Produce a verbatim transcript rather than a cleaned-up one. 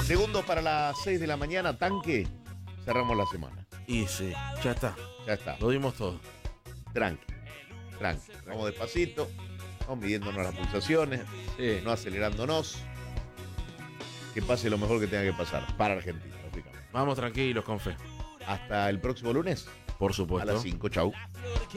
Segundos para las seis de la mañana, tanque. Cerramos la semana. Y sí, ya está. Ya está. Lo dimos todo. Tranqui. Tranqui. Vamos despacito. Vamos midiéndonos las pulsaciones. Sí. No acelerándonos. Que pase lo mejor que tenga que pasar. Para Argentina, lógicamente. Vamos tranquilos, con fe. Hasta el próximo lunes. Por supuesto. A las cinco. Chau.